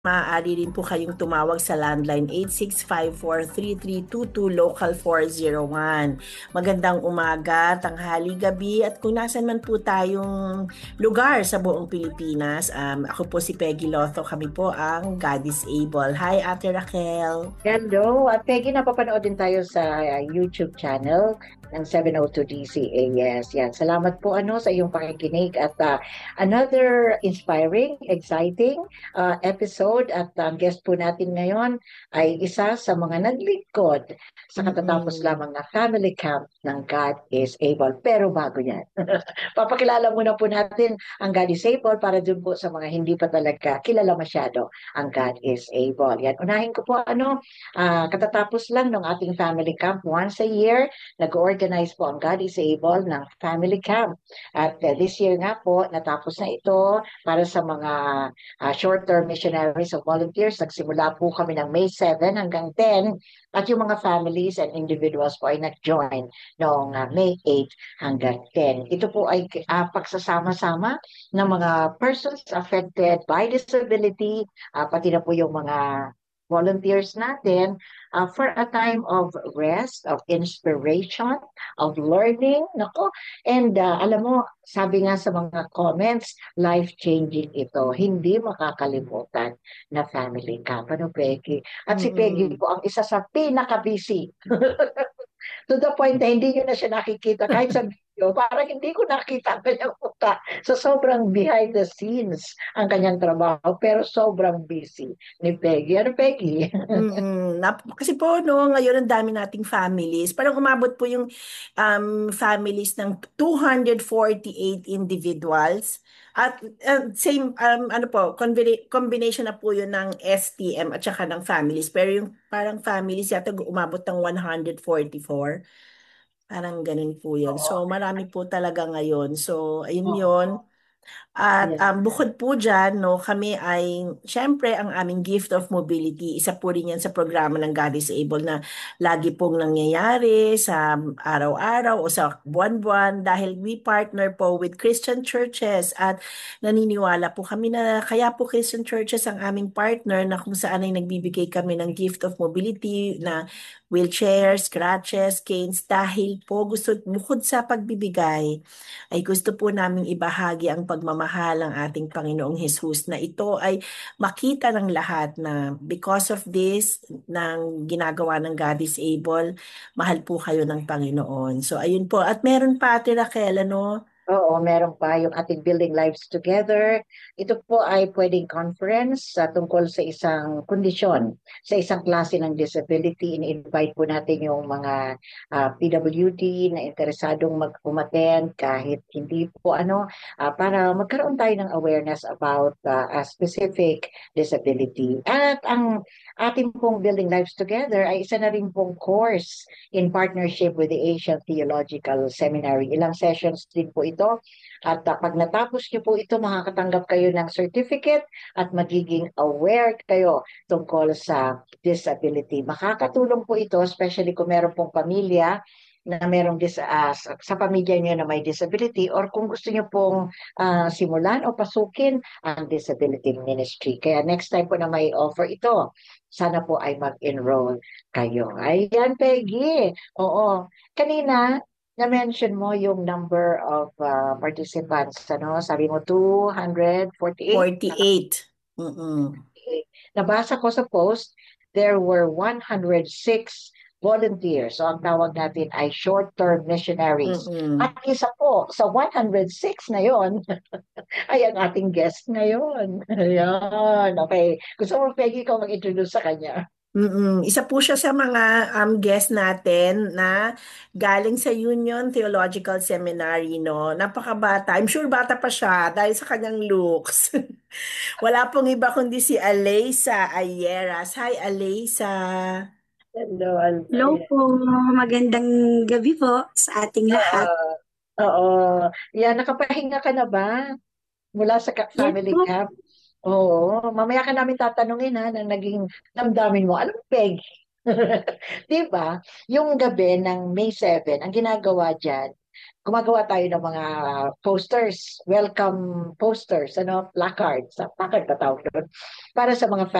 Maaari rin po kayong tumawag sa landline 8654-3322 local 401. Magandang umaga, tanghali, gabi at kung nasan man po tayong lugar sa buong Pilipinas. Ako po si Peggy Lotho, kami po ang God is Able. Hi Ate Raquel. Hello, at Peggy, napapanood din tayo sa YouTube channel ng 702 DCAS. Yan, salamat po sa iyong pakikinig at another inspiring, exciting episode at ang guest po natin ngayon ay isa sa mga naglingkod sa katatapos Mm-mm. lamang na family camp ng God is Able. Pero bago yan, papakilala muna po natin ang God is Able para dun po sa mga hindi pa talaga kilala masyado ang God is Able. Yan, unahin ko po katatapos lang ng ating family camp. Once a year, nag-organize po ang God is Able ng family camp. At this year nga po, natapos na ito para sa mga short-term missionaries o volunteers. Nagsimula po kami ng May 7 hanggang 10 at yung mga families and individuals po ay nag-join noong May 8 hanggang 10. Ito po ay pagsasama-sama ng mga persons affected by disability, pati na po yung mga volunteers natin for a time of rest, of inspiration, of learning. Nako, and alam mo, sabi nga sa mga comments, life-changing ito. Hindi makakalimutan na family camp. Ano, Peggy? At si Peggy Mm-mm. po ang isa sa pinaka-busy to the point na hindi nyo na siya nakikita kahit sa video, parang hindi ko nakita ang kanyang mukha. So sobrang behind the scenes ang kanyang trabaho, pero sobrang busy ni Peggy. Ano, Peggy? Kasi po no, ngayon ang dami nating families. Parang umabot po yung families ng 248 individuals. At same ano po, combination na po yun ng STM at saka ng families. Pero yung parang families yata umabot ng 144. Parang ganun po yun. Oo. So marami po talaga ngayon. So ayun yun. Oo. At Yes. bukod po dyan, no, kami ay, syempre, ang aming gift of mobility, isa po rin yan sa programa ng God is Able na lagi pong nangyayari sa araw-araw o sa buwan-buwan dahil we partner po with Christian churches at naniniwala po kami na kaya po Christian churches ang aming partner na kung saan ay nagbibigay kami ng gift of mobility na wheelchairs, crutches, canes dahil po gusto, bukod sa pagbibigay, ay gusto po naming ibahagi ang pagmamahal ng ating Panginoong Hesus na ito ay makita ng lahat na because of this, ng ginagawa ng God is Able, mahal po kayo ng Panginoon. So ayun po. At meron pa Ate Raquel, ano? Oo, meron pa yung ating Building Lives Together. Ito po ay pwedeng conference tungkol sa isang kondisyon, sa isang klase ng disability. In-invite po natin yung mga PWD na interesadong mag-umattend kahit hindi po para magkaroon tayo ng awareness about a specific disability. At ang ating pong Building Lives Together ay isa na rin pong course in partnership with the Asian Theological Seminary. Ilang sessions din po ito. At pag natapos niyo po ito, makakatanggap kayo ng certificate at magiging aware kayo tungkol sa disability. Makakatulong po ito, especially kung meron pong pamilya na merong sa pamilya niyo na may disability or kung gusto niyo pong simulan o pasukin ang disability ministry. Kaya next time po na may offer ito, sana po ay mag-enroll kayo. Ayan, Peggy. Oo. Kanina, na-mention mo yung number of participants, ano? Sabi mo 248. 48. Mm-mm. Nabasa ko sa post, there were 106 volunteers. So ang tawag natin ay short-term missionaries. Mm-mm. At isa po sa 106 na yon ay ang ating guest ngayon. Ayan, okay. Gusto mo, Peggy, ikaw mag-introduce sa kanya? Isa po siya sa mga guest natin na galing sa Union Theological Seminary, no? Napakabata. I'm sure bata pa siya dahil sa kanyang looks. Wala pong iba kundi si Alaysa Ayeras. Hi, Alaysa. Hello, Hello po, magandang gabi po sa ating lahat. oo. Yan, nakapahinga ka na ba mula sa Yes family po, camp? Oo, mamaya ka namin tatanungin na naging damdamin mo. Alam mo, Peg, di ba? Yung gabi ng May 7, ang ginagawa dyan, gumagawa tayo ng mga posters, welcome posters, placards, placard ba tawag doon, para sa mga